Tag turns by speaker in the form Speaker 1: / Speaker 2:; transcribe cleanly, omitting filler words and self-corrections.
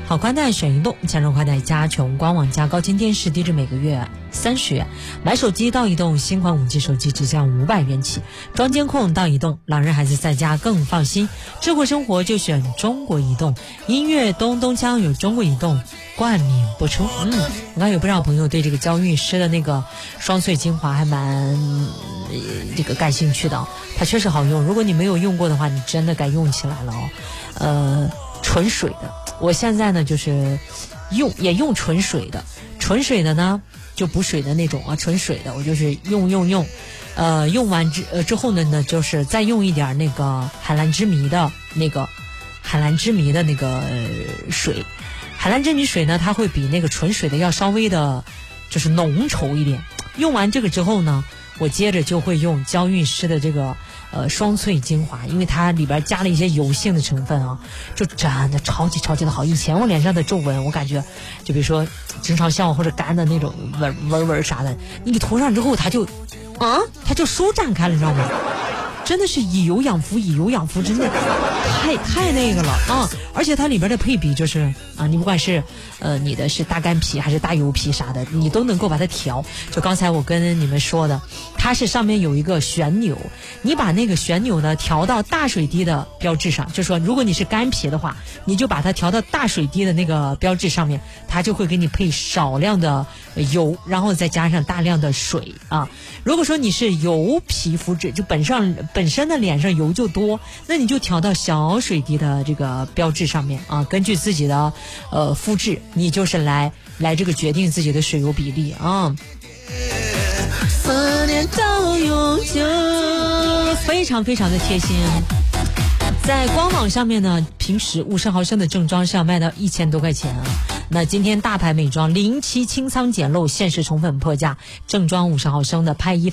Speaker 1: 好宽带选移动，强生快带加穷官网加高清电视，低至每个月30元。买手机到移动，新款5G 手机只降500元起。装监控到移动，老人孩子在家更放心。智慧生活就选中国移动，音乐咚咚锵有中国移动冠名播出。我看有不少朋友对这个娇韵诗的那个双萃精华还蛮这个感兴趣的，它确实好用。如果你没有用过的话，你真的该用起来了哦。纯水的，我现在呢就是用纯水的，纯水的呢就补水的那种啊，纯水的我就是用，用完之后呢就是再用一点那个海蓝之谜的那个水。海蓝之谜水呢，它会比那个纯水的要稍微的就是浓稠一点。用完这个之后呢，我接着就会用娇韵诗的这个双萃精华，因为它里边加了一些油性的成分啊，就真的超级的好。以前我脸上的皱纹，我感觉就比如说经常像我或者干的那种纹啥的，你给涂上之后它就舒展开了，你知道吗？真的是以油养肤，真的太那个了啊！而且它里边的配比就是啊，你不管是你的是大干皮还是大油皮啥的，你都能够把它调。就刚才我跟你们说的，它是上面有一个旋钮，你把那个旋钮呢调到大水滴的标志上，就说如果你是干皮的话，你就把它调到大水滴的那个标志上面，它就会给你配少量的油，然后再加上大量的水啊。如果说你是油皮肤质，就本身的脸上油就多，那你就调到小水滴的这个标志上面啊，根据自己的肤质，你就是来这个决定自己的水油比例啊。思念到永久，非常的贴心。在官网上面呢，平时50毫升的正装是要卖到1000多块钱啊。那今天大牌美妆07清仓简陋限时宠粉破价，正装50毫升的拍衣